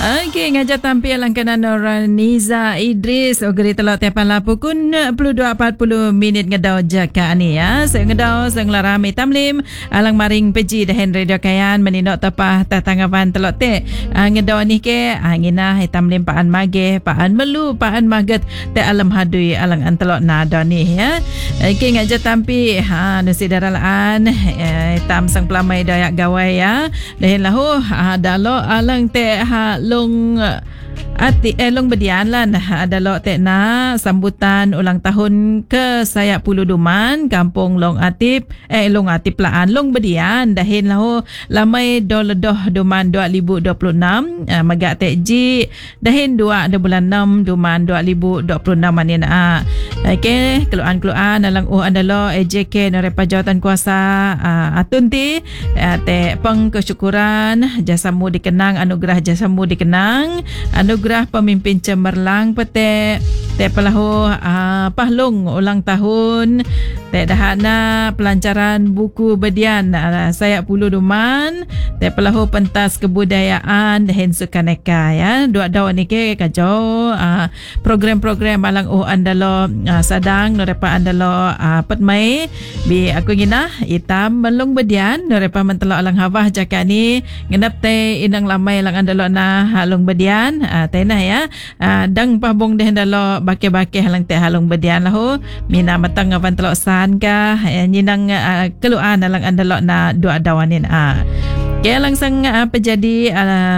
Okey, ngajak tampil langkanan Noraniza Idris ogeri telok tepan lapu kun 22.40 minit ngedau jaka ni ya. Saya ngedau sang larami tamlim alang maring peji dahen radio kayan meninok tapah tatanggapan telok te. Ngedau ni ke angina tamlim paan mage, paan melu, paan maget te alam hadui alang antelok nada ni ya. Okey, ngajak tampil nusi daralaan tam sang pelamai dayak gawai ya. Dahen lahu dalo alang te long long bedian lan adalo tekna sambutan ulang tahun ke saya puluh duman kampung Long Atip laan long bedian dahin lahu lamai doledoh duman 2026 magak tekji dahin 2 bulan 6 duman 2026 manin okey keluan dalam adalo AJK Norepa Jawatan Kuasa atunti te peng kesyukuran jasamu dikenang anugerah jasamu dikenang anugerah pemimpin cemerlang pete te pelahu pahlung ulang tahun te dahana pelancaran buku bedian saya puluh duman te pelahu pentas kebudayaan dahin sukaneka ya dua daun ni ke kajau program-program malang andalo sadang norepa andalo petmai bi aku ngina itam melung bedian norepa mentelo alang hawah jaka ni ngendap te inang lamai lang andalo na halung bedian tenah ya dang pabong deh dalo bake-bake halang te halung bedian lahu mina matang avan telok san ka nyinang keluan halang andalo na dua dawanin kaya langsung pejadi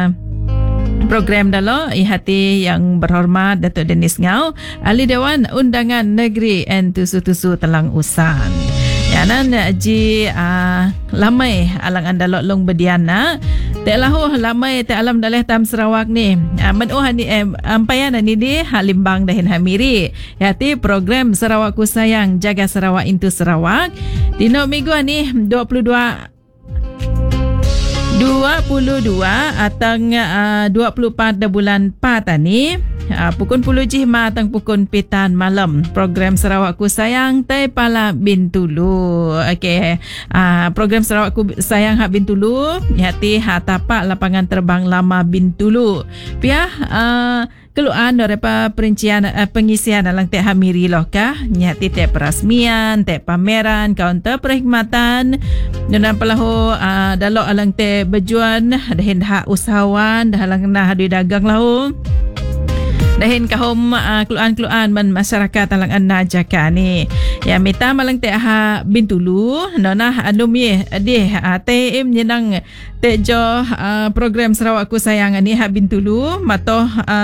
program dalo ihati yang berhormat Datuk Denis Ngau Ahli Dewan Undangan Negeri Tusu-Tusu Telang Usan yanan ji lamai alang andalok long bediana te lahu lamai te alam daleh tam Sarawak ni ni ampayan ni di Halimbang dahin Hamiri yati program Sarawakku Sayang Jaga Sarawak Intu Sarawak dino minggu ni 22 atang 24 bulan 4 ni pukul 10 jihma atang pukul pitan malam program Sarawakku Sayang tai pala Bintulu. Okey program Sarawakku Sayang hak Bintulu hati tapak lapangan terbang lama Bintulu piah keluan daripada perincian pengisian dalam teh Hamiri loh kah nyati teh perasmian teh pameran kaunter perkhidmatan dan pelahu dalok alang teh bejuan dahin hak usahawan dalang nah hadu dagang lahu dahin kahom keluan man masyarakat alang anna jaka ni ya mita malang teh ha Bintulu nona anum ye deh teh nyenang te jo program Sarawakku Sayang ni ha Bintulu matoh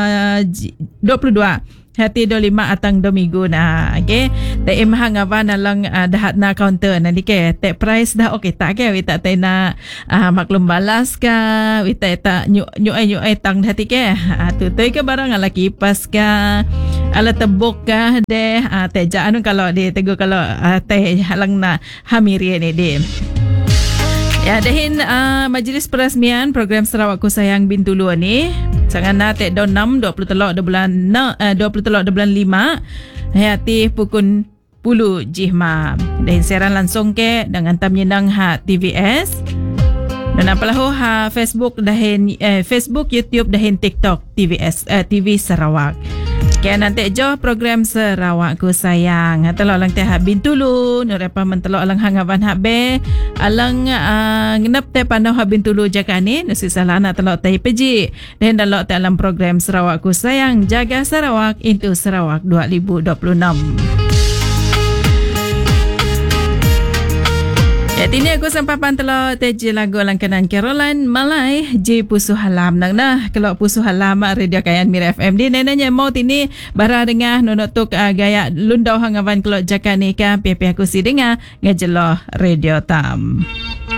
22 hati 25 atang 2 minggu na okey te hang avan alang dahat na counter nanti ke te price dah okey tak ke wita te na maklum balas ka wita ta nyu tang hati ke tutoi ke barang ala kipas ka ala tebuk ka deh te ja anu kalau di tegur kalau te halang na Hamiri ni de ya dahin majlis perasmian program Sarawakku Sayang Bintulu ni sangat na te don 6 20 telok bulan 5 hati pukul 10 jihma dahin siaran langsung ke dengan tamyenang TVS dan apalah Facebook dahin Facebook YouTube dahin TikTok TVS TV Sarawak. Kaya nanti jo program Sarawakku Sayang telok lang teh Bintulu norepa mentelok alang hangavan habe alang ngenap teh panau Bintulu jaka ni nusi salana telok teh peji dan dalok teh alam program Sarawakku Sayang Jaga Sarawak Intu Sarawak 2026. Ya tini aku sampapan telo teji lagu langkanan Caroline Malay Ji Pusu Halam nang nah kalau Pusu Halam Radio Kayan Mira FM di nenanya mau tini bara dengah nonotuk gaya lundau hangavan kalau jaka ni ka pipi aku si dengar ngajeloh radio tam.